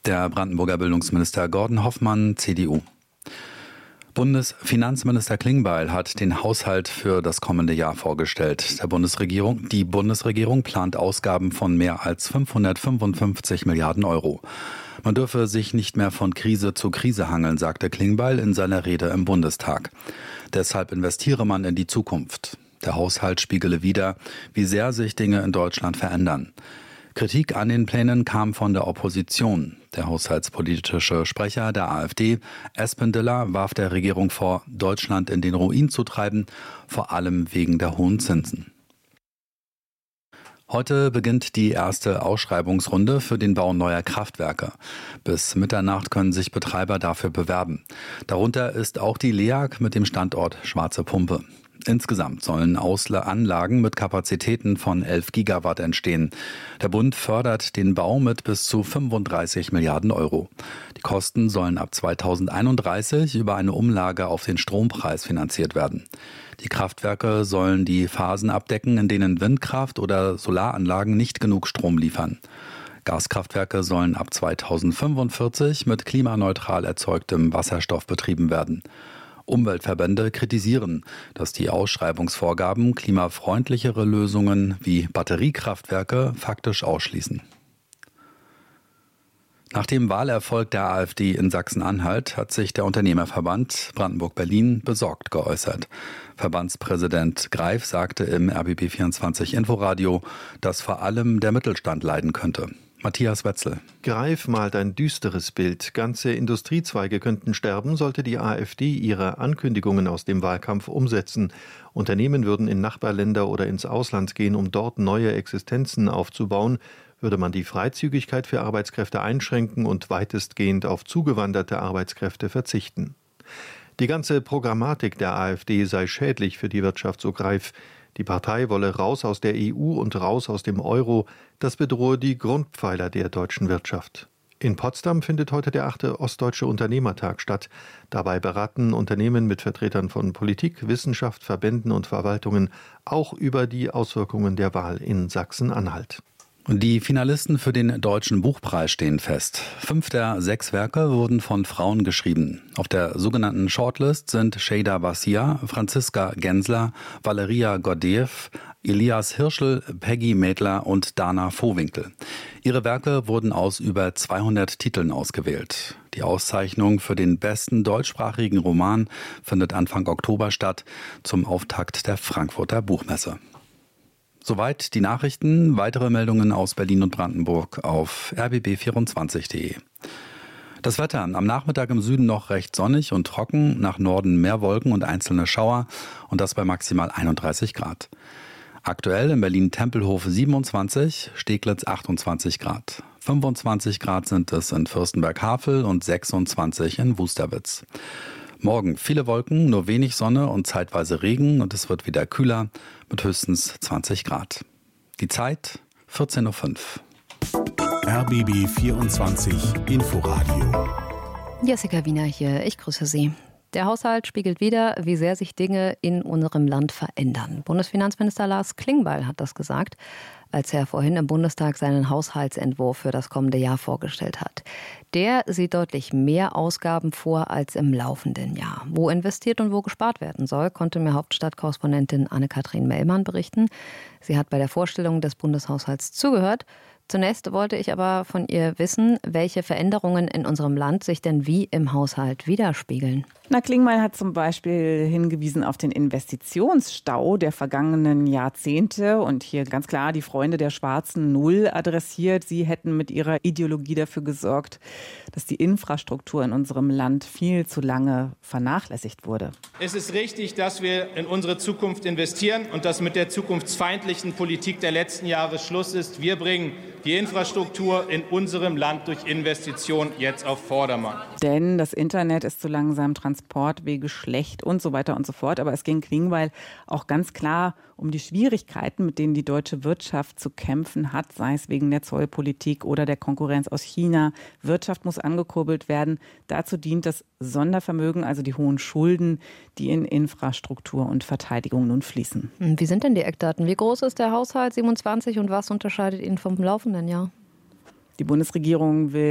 Der Brandenburger Bildungsminister Gordon Hoffmann, CDU. Bundesfinanzminister Klingbeil hat den Haushalt für das kommende Jahr vorgestellt. Die Bundesregierung plant Ausgaben von mehr als 555 Milliarden Euro. Man dürfe sich nicht mehr von Krise zu Krise hangeln, sagte Klingbeil in seiner Rede im Bundestag. Deshalb investiere man in die Zukunft. Der Haushalt spiegele wider, wie sehr sich Dinge in Deutschland verändern. Kritik an den Plänen kam von der Opposition. Der haushaltspolitische Sprecher der AfD, Espendiller, warf der Regierung vor, Deutschland in den Ruin zu treiben, vor allem wegen der hohen Zinsen. Heute beginnt die erste Ausschreibungsrunde für den Bau neuer Kraftwerke. Bis Mitternacht können sich Betreiber dafür bewerben. Darunter ist auch die LEAG mit dem Standort Schwarze Pumpe. Insgesamt sollen Anlagen mit Kapazitäten von 11 Gigawatt entstehen. Der Bund fördert den Bau mit bis zu 35 Milliarden Euro. Die Kosten sollen ab 2031 über eine Umlage auf den Strompreis finanziert werden. Die Kraftwerke sollen die Phasen abdecken, in denen Windkraft- oder Solaranlagen nicht genug Strom liefern. Gaskraftwerke sollen ab 2045 mit klimaneutral erzeugtem Wasserstoff betrieben werden. Umweltverbände kritisieren, dass die Ausschreibungsvorgaben klimafreundlichere Lösungen wie Batteriekraftwerke faktisch ausschließen. Nach dem Wahlerfolg der AfD in Sachsen-Anhalt hat sich der Unternehmerverband Brandenburg-Berlin besorgt geäußert. Verbandspräsident Greif sagte im RBB24 Inforadio, dass vor allem der Mittelstand leiden könnte. Matthias Wetzel. Greif malt ein düsteres Bild. Ganze Industriezweige könnten sterben, sollte die AfD ihre Ankündigungen aus dem Wahlkampf umsetzen. Unternehmen würden in Nachbarländer oder ins Ausland gehen, um dort neue Existenzen aufzubauen. Würde man die Freizügigkeit für Arbeitskräfte einschränken und weitestgehend auf zugewanderte Arbeitskräfte verzichten. Die ganze Programmatik der AfD sei schädlich für die Wirtschaft, so Greif. Die Partei wolle raus aus der EU und raus aus dem Euro. Das bedrohe die Grundpfeiler der deutschen Wirtschaft. In Potsdam findet heute der 8. Ostdeutsche Unternehmertag statt. Dabei beraten Unternehmen mit Vertretern von Politik, Wissenschaft, Verbänden und Verwaltungen auch über die Auswirkungen der Wahl in Sachsen-Anhalt. Die Finalisten für den Deutschen Buchpreis stehen fest. 5 der 6 Werke wurden von Frauen geschrieben. Auf der sogenannten Shortlist sind Şeyda Basir, Franziska Gensler, Valeria Gordeev, Elias Hirschl, Peggy Mädler und Dana Vohwinkel. Ihre Werke wurden aus über 200 Titeln ausgewählt. Die Auszeichnung für den besten deutschsprachigen Roman findet Anfang Oktober statt, zum Auftakt der Frankfurter Buchmesse. Soweit die Nachrichten. Weitere Meldungen aus Berlin und Brandenburg auf rbb24.de. Das Wetter: am Nachmittag im Süden noch recht sonnig und trocken, nach Norden mehr Wolken und einzelne Schauer und das bei maximal 31 Grad. Aktuell in Berlin-Tempelhof 27, Steglitz 28 Grad. 25 Grad sind es in Fürstenberg-Havel und 26 in Wusterwitz. Morgen viele Wolken, nur wenig Sonne und zeitweise Regen und es wird wieder kühler mit höchstens 20 Grad. Die Zeit 14.05 Uhr. RBB 24 Inforadio. Jessica Wiener hier, ich grüße Sie. Der Haushalt spiegelt wider, wie sehr sich Dinge in unserem Land verändern. Bundesfinanzminister Lars Klingbeil hat das gesagt, als er vorhin im Bundestag seinen Haushaltsentwurf für das kommende Jahr vorgestellt hat. Der sieht deutlich mehr Ausgaben vor als im laufenden Jahr. Wo investiert und wo gespart werden soll, konnte mir Hauptstadtkorrespondentin Anne-Kathrin Mellmann berichten. Sie hat bei der Vorstellung des Bundeshaushalts zugehört. Zunächst wollte ich aber von ihr wissen, welche Veränderungen in unserem Land sich denn wie im Haushalt widerspiegeln. Klingbeil hat zum Beispiel hingewiesen auf den Investitionsstau der vergangenen Jahrzehnte und hier ganz klar die Freunde der schwarzen Null adressiert. Sie hätten mit ihrer Ideologie dafür gesorgt, dass die Infrastruktur in unserem Land viel zu lange vernachlässigt wurde. Es ist richtig, dass wir in unsere Zukunft investieren und dass mit der zukunftsfeindlichen Politik der letzten Jahre Schluss ist. Wir bringen die Infrastruktur in unserem Land durch Investitionen jetzt auf Vordermann. Denn das Internet ist zu langsam, Transportwege schlecht und so weiter und so fort. Aber es ging Klingbeil auch ganz klar um die Schwierigkeiten, mit denen die deutsche Wirtschaft zu kämpfen hat, sei es wegen der Zollpolitik oder der Konkurrenz aus China. Wirtschaft muss angekurbelt werden. Dazu dient das Sondervermögen, also die hohen Schulden, die in Infrastruktur und Verteidigung nun fließen. Wie sind denn die Eckdaten? Wie groß ist der Haushalt 27 und was unterscheidet ihn vom laufenden Jahr? Die Bundesregierung will